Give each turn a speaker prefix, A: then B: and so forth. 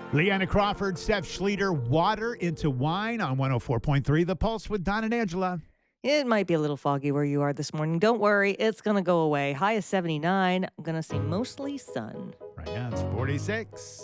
A: Leanna Crawford, Steph Schlueter, Water into Wine on 104.3 The Pulse with Don and Angela.
B: It might be a little foggy where you are this morning. Don't worry, it's going to go away. High is 79. I'm going to say mostly sun.
A: Right now it's 46.